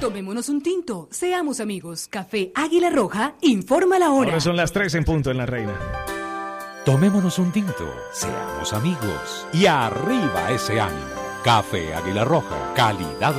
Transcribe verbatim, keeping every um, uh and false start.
Tomémonos un tinto, seamos amigos. Café Águila Roja, informa la hora. Ahora son las tres en punto en La Reina. Tomémonos un tinto, seamos amigos. Y arriba ese ánimo. Café Águila Roja, calidad